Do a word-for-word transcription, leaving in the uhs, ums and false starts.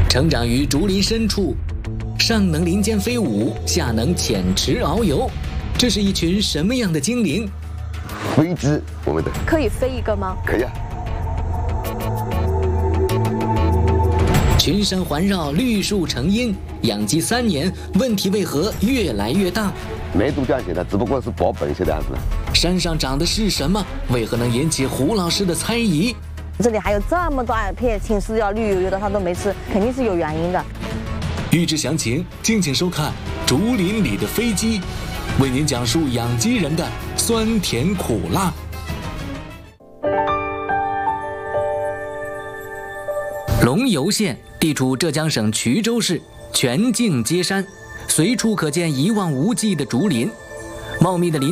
成长于竹林深处，上能林间飞舞，下能浅池遨游。这是一群什么样的精灵？ 飞机，我们的可以飞一个吗？ 可以啊。 群山环绕，绿树成荫，养鸡三年，问题为何越来越大？ 没度假现在只不过是保本些的样子了。 山上长的是什么？为何能引起胡老师的猜疑？ 这里还有这么大一片青石要绿油油的，它都没吃，肯定是有原因的。 欲知详情，敬请收看《竹林里的飞机》，为您讲述养鸡人的酸甜苦辣。龙游县地处浙江省衢州市，全境皆山，随处可见一望无际的竹林，茂密的林